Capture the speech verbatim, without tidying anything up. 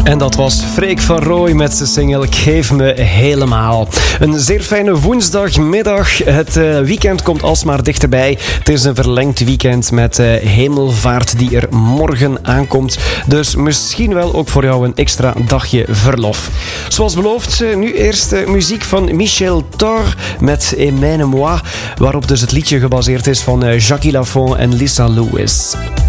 En dat was Freek van Rooij met zijn single Geef me helemaal. Een zeer fijne woensdagmiddag. Het uh, weekend komt alsmaar dichterbij. Het is een verlengd weekend met uh, hemelvaart die er morgen aankomt. Dus misschien wel ook voor jou een extra dagje verlof. Zoals beloofd, uh, nu eerst uh, muziek van Michel Thor met Emaine Moi, waarop dus het liedje gebaseerd is van uh, Jackie Lafont en Lisa Lewis.